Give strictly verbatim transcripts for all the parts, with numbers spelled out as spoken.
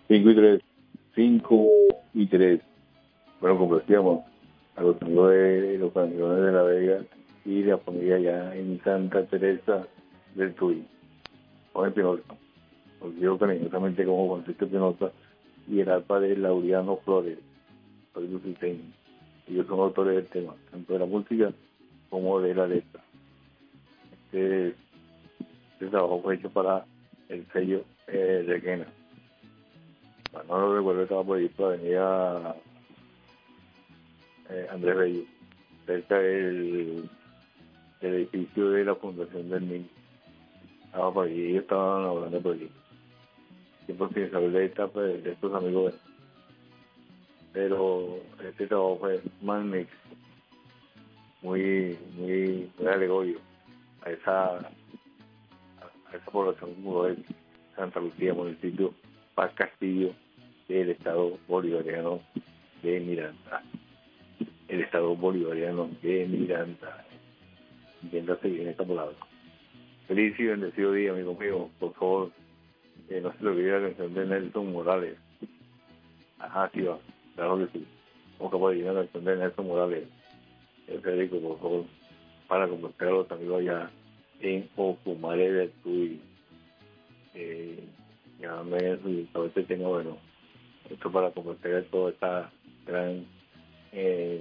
cinco y tres. cinco y tres. Bueno, como decíamos, a los amigos de los camiones de La Vega y la familia allá en Santa Teresa del Tuy. Juan Espinosa, conocido cariñosamente como Francisco Espinosa, y el alfa de Laureano Flores, soy Lucisteño. Ellos son autores del tema, tanto de la música como de la letra. Este, este trabajo fue hecho para el sello eh, de Quena. Bueno, no lo recuerdo, estaba por ahí, por la avenida eh, Andrés Bello, cerca del, del edificio de la Fundación del Niño. Estaba por ahí, ellos estaban hablando por allí. Siempre sin saber de, esta, pues, de estos amigos. Pero este trabajo fue magnífico, muy, muy, muy alegorio a esa, a esa población como es Santa Lucía, municipio Paz Castillo del estado bolivariano de Miranda. El estado bolivariano de Miranda. Entiéndase bien esta palabra. Feliz y bendecido día, amigo mío. Por favor, eh, no se le olvide la canción de Nelson Morales. Ajá, sí va, claro que sí. Como capaz de ir a la canción de Nelson Morales. Eh, Federico, por favor, para convocar a los amigos allá en Ocumare del Tuy. Eh, ya me resultado este tema, bueno, esto para convocar a toda esta gran, eh,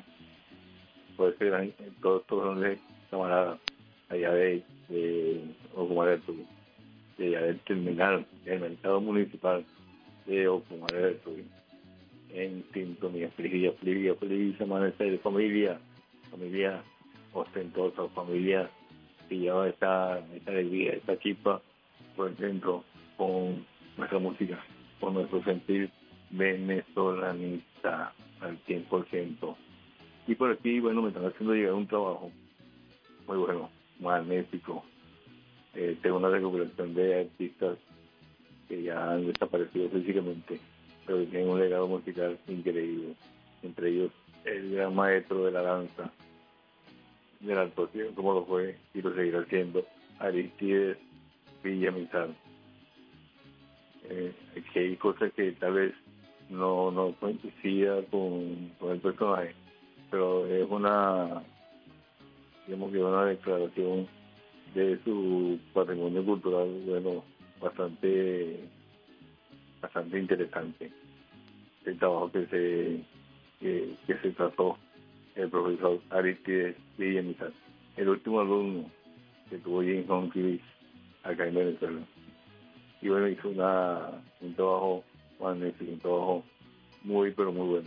todo este gran, todos estos grandes camaradas allá de, de Ocumare del Tuy, de allá del terminal, del mercado municipal de Ocumare del Tuy. En sintonía, feliz, feliz, feliz amanecer, familia, familia ostentosa, familia que lleva esta, esta alegría, esta chispa por dentro con nuestra música, con nuestro sentir venezolanista al cien por ciento. Y por aquí, bueno, me están haciendo llegar un trabajo muy bueno, magnífico. Eh, tengo una recopilación de artistas que ya han desaparecido físicamente, pero que tienen un legado musical increíble. Entre ellos, el gran maestro de la danza, de la actuación, como lo fue y lo seguirá siendo, Aristides Villamizar. Eh, que hay cosas que tal vez no, no coincida con, con el personaje, pero es una, digamos que una declaración de su patrimonio cultural, bueno, bastante, bastante interesante. El trabajo que se, que, que se trató el profesor Aristides Villamizar, el último alumno que tuvo James Humphreys acá en Venezuela. Y bueno, hizo una, un trabajo magnífico, un trabajo muy, pero muy bueno.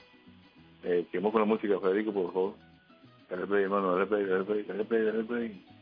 Eh, quedemos con la música, Federico, por favor. Dale play, hermano, dale play, dale play, dale play, dale play.